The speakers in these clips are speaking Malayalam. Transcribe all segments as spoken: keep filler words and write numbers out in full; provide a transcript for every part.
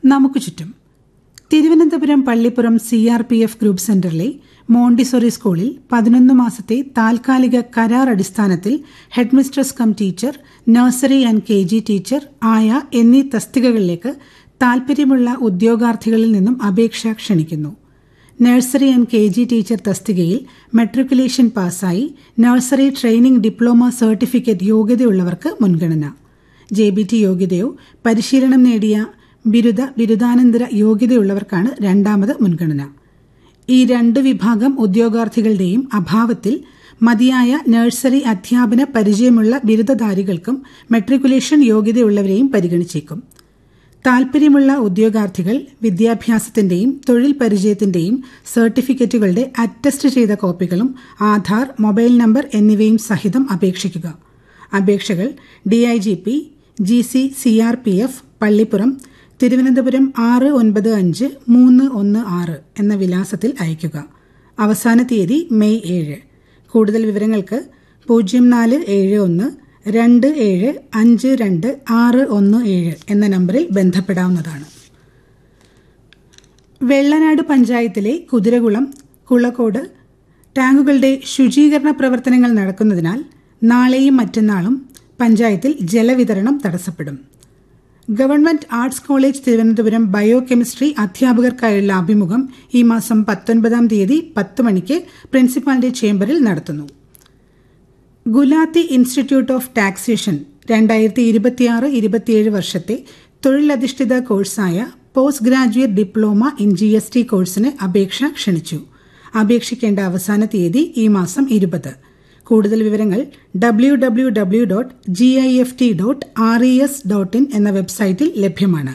നമുക്ക് ചുറ്റും. Thiruvananthapuram Pallippuram C R P F group സെന്ററിലെ മോണ്ടിസോറി സ്കൂളിൽ പതിനൊന്ന് മാസത്തെ താൽക്കാലിക കരാർ അടിസ്ഥാനത്തിൽ headmistress come teacher, nursery and K G teacher, ആയ എന്നീ തസ്തികകളിലേക്ക് താൽപര്യമുള്ള ഉദ്യോഗാർത്ഥികളിൽ നിന്നും അപേക്ഷ ക്ഷണിക്കുന്നു. Nursery and K G teacher തസ്തികയിൽ മെട്രിക്കുലേഷൻ പാസ്സായി നഴ്സറി ട്രെയിനിംഗ് ഡിപ്ലോമ സർട്ടിഫിക്കറ്റ് യോഗ്യതയുള്ളവർക്ക് മുൻഗണന. ജെ ബി ടി യോഗ്യതയോ പരിശീലനം നേടിയ ബിരുദ ബിരുദാനന്തര യോഗ്യതയുള്ളവർക്കാണ് രണ്ടാമത് മുൻഗണന. ഈ രണ്ട് വിഭാഗം ഉദ്യോഗാർത്ഥികളുടെയും അഭാവത്തിൽ മതിയായ നഴ്സറി അധ്യാപന പരിചയമുള്ള ബിരുദധാരികൾക്കും മെട്രിക്കുലേഷൻ യോഗ്യതയുള്ളവരെയും പരിഗണിച്ചേക്കും. താൽപര്യമുള്ള ഉദ്യോഗാർത്ഥികൾ വിദ്യാഭ്യാസത്തിന്റെയും തൊഴിൽ പരിചയത്തിന്റെയും സർട്ടിഫിക്കറ്റുകളുടെ അറ്റസ്റ്റ് ചെയ്ത കോപ്പികളും ആധാർ, മൊബൈൽ നമ്പർ എന്നിവയും സഹിതം അപേക്ഷിക്കുക. അപേക്ഷകൾ D I G P G C C R P F Pallippuram, Thiruvananthapuram ആറ് ഒൻപത് അഞ്ച് മൂന്ന് ഒന്ന് ആറ് എന്ന വിലാസത്തിൽ അയയ്ക്കുക. അവസാന തീയതി മെയ് ഏഴ്. കൂടുതൽ വിവരങ്ങൾക്ക് പൂജ്യം നാല് ഏഴ് ഒന്ന് രണ്ട് ഏഴ് അഞ്ച് രണ്ട് ആറ് ഒന്ന് ഏഴ് എന്ന നമ്പറിൽ ബന്ധപ്പെടാവുന്നതാണ്. വെള്ളനാട് പഞ്ചായത്തിലെ കുതിരകുളം, കുളക്കോട് ടാങ്കുകളുടെ ശുചീകരണ പ്രവർത്തനങ്ങൾ നടക്കുന്നതിനാൽ നാളെയും മറ്റന്നാളും പഞ്ചായത്തിൽ ജലവിതരണം തടസ്സപ്പെടും. Government arts college Thiruvananthapuram bio chemistry അധ്യാപകർക്കായുള്ള അഭിമുഖം ഈ മാസം പത്തൊൻപതാം തീയതി പത്ത് മണിക്ക് പ്രിൻസിപ്പാളിന്റെ ചേംബറിൽ നടത്തുന്നു. ഗുലാത്തി ഇൻസ്റ്റിറ്റ്യൂട്ട് ഓഫ് ടാക്സേഷൻ രണ്ടായിരത്തി ഇരുപത്തിയാറ് ഇരുപത്തിയേഴ് വർഷത്തെ തൊഴിലധിഷ്ഠിത കോഴ്സായ post graduate diploma in G S T കോഴ്സിന് അപേക്ഷ ക്ഷണിച്ചു. അപേക്ഷിക്കേണ്ട അവസാന തീയതി ഈ മാസം ഇരുപത്. കൂടുതൽ വിവരങ്ങൾ W W W dot G I F T dot R E S dot in എന്ന വെബ്സൈറ്റിൽ ലഭ്യമാണ്.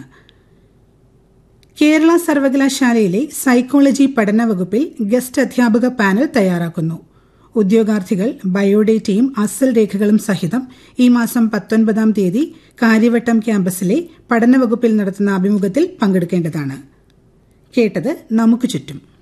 കേരള സർവകലാശാലയിലെ സൈക്കോളജി പഠന വകുപ്പിൽ ഗസ്റ്റ് അധ്യാപക പാനൽ തയ്യാറാക്കുന്നു. ഉദ്യോഗാർത്ഥികൾ ബയോഡേറ്റയും അസൽ രേഖകളും സഹിതം ഈ മാസം പത്തൊൻപതാം തീയതി കാര്യവട്ടം ക്യാമ്പസിലെ പഠനവകുപ്പിൽ നടത്തുന്ന അഭിമുഖത്തിൽ പങ്കെടുക്കേണ്ടതാണ്. കേട്ടത് നമുക്ക് ചുറ്റും.